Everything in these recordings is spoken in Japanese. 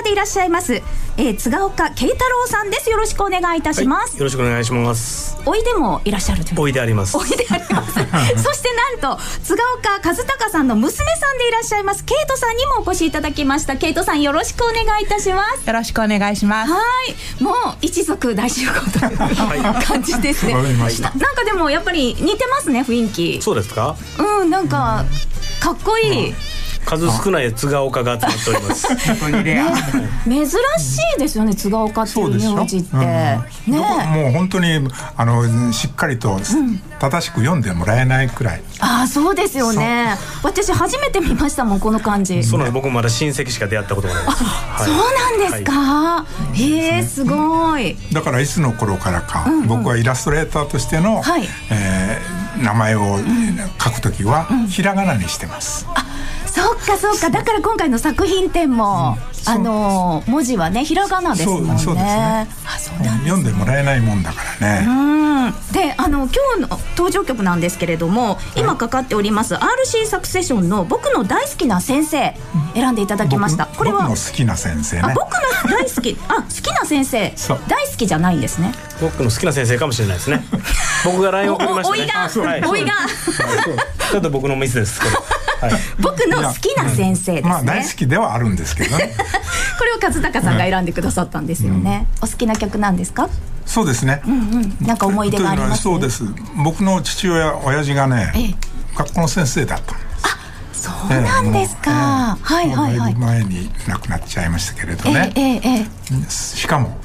でいらっしゃいます、津岡慶太郎さんです。よろしくお願いいたします。 よろしくお願いします。 おいでもいらっしゃるという。 おいであります。 おいでありますそしてなんと津岡和孝さんの娘さんでいらっしゃいますケイトさんにもお越しいただきました。ケイトさんよろしくお願いいたします。 よろしくお願いします。 はい、もう一族大集合という感じですね。なんかでもやっぱり似てますね、雰囲気。 そうですか。 なんかかっこいい、 数少ない津賀岡が集まっております珍しいですよね、津賀岡っていう名字って、 もう本当にしっかりと正しく読んでもらえないくらい。 そうですよね。私初めて見ましたもん、この漢字。 そうなんです。僕まだ親戚しか出会ったことがないです。 そうなんですか。すごい。 だからいつの頃からか、僕はイラストレーターとしての名前を書くときはひらがなにしてます。 そうかそうか。だから今回の作品展も文字はねひらがなですもんね。 そうですね。読んでもらえないもんだからね。 で今日の登場曲なんですけれども、今かかっております RC サクセションの僕の大好きな先生選んでいただきました。これは僕の好きな先生ね。 僕の大好き好きな先生大好きじゃないんですね。 僕の好きな先生かもしれないですね。僕が LINE 送りましたね。 おいがちょっと僕のミスですけど、 僕の好きな先生ですね。 大好きではあるんですけどねこれを和孝さんが選んでくださったんですよね。お好きな曲なんですか？ そうですね。 なんか思い出があります？ そうです。僕の親父がね、学校の先生だった。 そうなんですか。はいはいはい。 前に亡くなっちゃいましたけれどね。しかも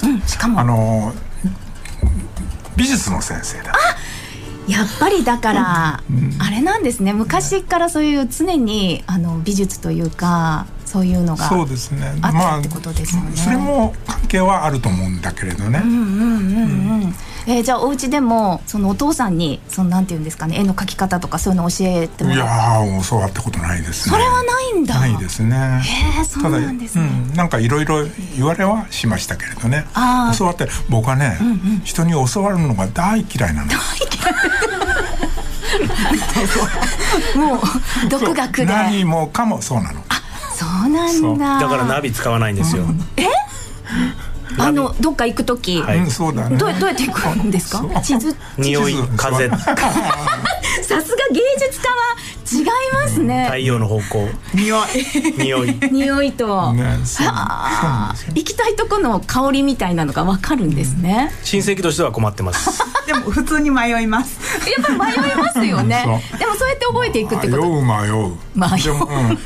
美術の先生だ。 やっぱりだからあれなんですね。昔からそういう常に美術というかそういうのがそうですね。 あったってことですよね。 それも関係はあると思うんだけれどね。 じゃあお家でもそのお父さんになんていうんですかね、絵の描き方とかそういうの教えてもらう？いや教わったことないですね。 それはないんだ。 ないですね。 そうなんですね。 なんかいろいろ言われはしましたけれどね。教わって僕はね、人に教わるのが大嫌いなの。大嫌い。もう独学で何もかもそうなの。 そうなんだ。 だからナビ使わないんですよ。 どっか行くとき、 そうだね。 どうやって行くんですか？地図、 匂い、風さすが芸術家は違いますね。 太陽の方向、匂いと行きたいとこの香りみたいなのが分かるんですね。 親戚としては困ってますでも普通に迷います。 やっぱり迷いますよね。でもそうやって覚えていくってこと。 迷う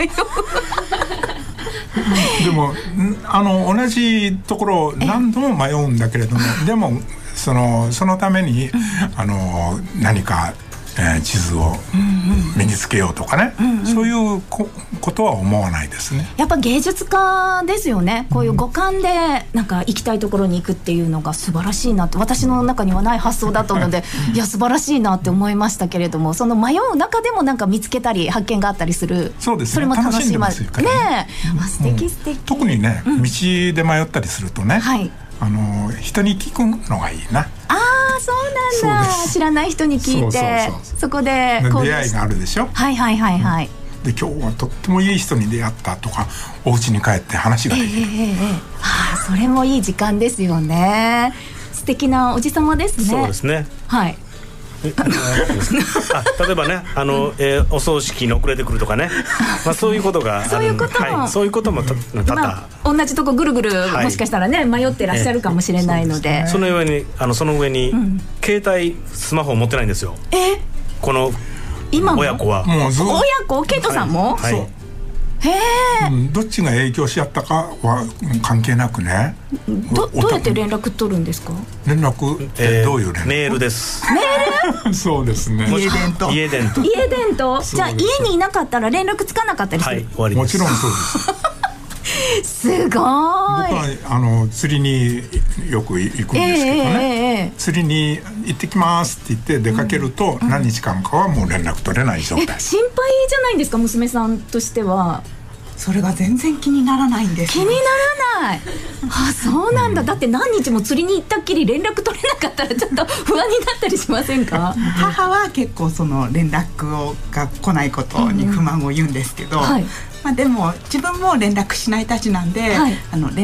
でも同じところを何度も迷うんだけれども、でもそのために何か地図を身につけようとかね、そういうことは思わないですね。 やっぱ芸術家ですよね。こういう五感でなんか行きたいところに行くっていうのが素晴らしいなって、私の中にはない発想だったのでいや素晴らしいなって思いましたけれども、その迷う中でもなんか見つけたり発見があったりする。 そうですね。 それも楽しいますね。 素敵素敵。 特にね、道で迷ったりするとね、人に聞くのがいいな。 そうなんだ。知らない人に聞いて、そこで出会いがあるでしょ。で今日はとってもいい人に出会ったとか、お家に帰って話ができる。 それもいい時間ですよね。素敵なおじさまですね。 そうですね。例えばね、お葬式に遅れてくるとかね、そういうことがある。そういうことも多々、 同じとこぐるぐるもしかしたらね迷ってらっしゃるかもしれないので、 その上に携帯スマホを持ってないんですよ。この親子は。 親子、ケイトさんも。 どっちが影響し合ったかは関係なくね。 どうやって連絡取るんですか？ 連絡どういう連絡？ メールです。 メール？ そうですね。 家電と。 じゃあ家にいなかったら連絡つかなかったりする？ 終わりです。 もちろんそうです。 すごい。僕は釣りによく行くんですけどね、釣りに行ってきますって言って出かけると、何日間かはもう連絡取れない状態。 心配じゃないんですか、娘さんとしては？ それが全然気にならないんです。 気にならない。そうなんだ。だって何日も釣りに行ったっきり連絡取れなかったらちょっと不安になったりしませんか？ 母は結構その連絡が来ないことに不満を言うんですけど、でも自分も連絡しないたちなんで、連